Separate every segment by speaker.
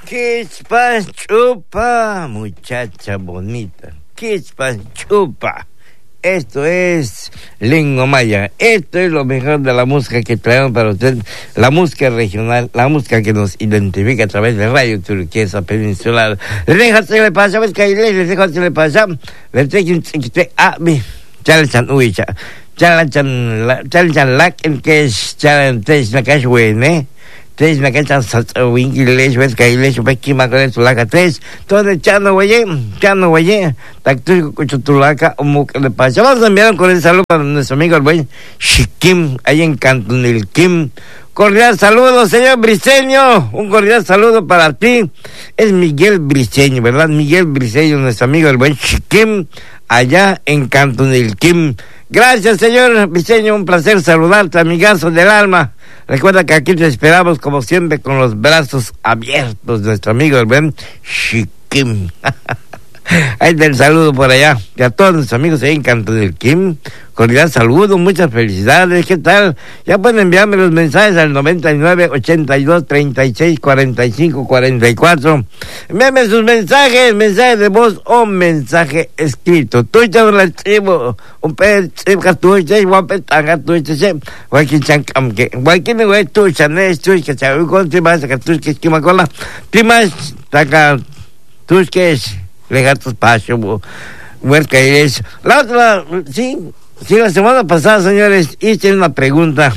Speaker 1: Quispa chupa, muchacha bonita. Quispa chupa. Esto es Lengua Maya. Esto es lo mejor de la música que traemos para usted. La música regional, la música que nos identifica a través de Radio Turquesa Peninsular. Déjate le pasa, ves que les déjate le pasa. Les tengo que chalechan uicha. Chalechan lak en que es chalechan la cash buene. Tres me quedan wingiles, ves que hay leche, ves que me quedan su laca tres, todo echando güey, tacto cucho tu laca, un muque de paz. Vamos a enviar con el saludo para nuestro amigo el buen Shikim, ahí en Cantonil Kim. Cordial saludo, señor Briceño, un cordial saludo para ti. Es Miguel Briceño, ¿verdad? Miguel Briceño, nuestro amigo el buen Shikim, allá en Cantonil Kim. Gracias, señor Briceño, un placer saludarte, amigazo del alma. Recuerda que aquí te esperamos, como siempre, con los brazos abiertos, nuestro amigo el buen Shikim. Ahí está el saludo por allá. Y a todos nuestros amigos ahí en Cantonil Kim, cordial saludo, muchas felicidades. ¿Qué tal? Ya pueden enviarme los mensajes al 99 82 36 45 44. Envíame sus mensajes, mensaje de voz o mensaje escrito. Tú ya lo escribo. Un pez, catuche, guape, tanga, tuche, guaquín chancam, que guaquín güey, tu chanés, tu que se con timas, que tu que esquimacola, timas, taca, tus que es. Legatos Pacho, huerca y eso. La otra, sí, la semana pasada, señores, hice una pregunta.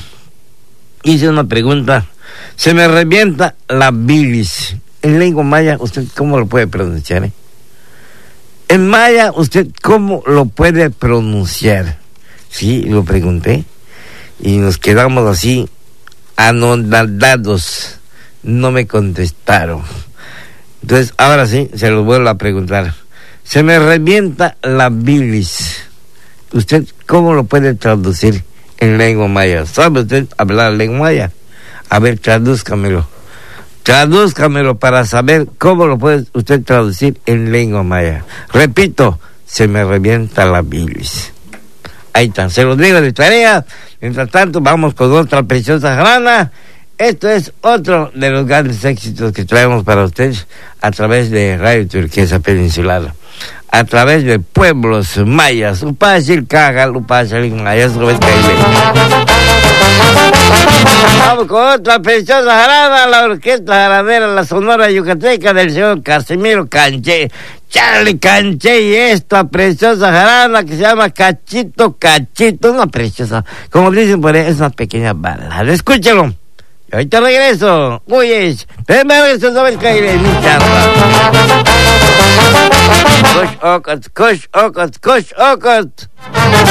Speaker 1: Se me revienta la bilis. En lengua maya, ¿usted cómo lo puede pronunciar? En maya, ¿usted cómo lo puede pronunciar? Sí, lo pregunté. Y nos quedamos así, anonadados. No me contestaron. Entonces, ahora sí, se los vuelvo a preguntar. Se me revienta la bilis. ¿Usted cómo lo puede traducir en lengua maya? ¿Sabe usted hablar lengua maya? A ver, tradúzcamelo. Tradúzcamelo para saber cómo lo puede usted traducir en lengua maya. Repito, se me revienta la bilis. Ahí está, se los digo de tarea. Mientras tanto, vamos con otra preciosa jarana. Esto es otro de los grandes éxitos que traemos para ustedes a través de Radio Turquesa Peninsular, a través de pueblos mayas. Upachil Cagal, Upachil Mayas, vamos con otra preciosa jarana, la orquesta jaranera, la Sonora Yucateca del señor Casimiro Canché. Charlie Canché, y esta preciosa jarana que se llama Cachito, una preciosa, como dicen por ahí, es una pequeña balada. Escúchelo. Ahorita regreso. Uy, primero eso sabes que hay en mi charla. Kush okot.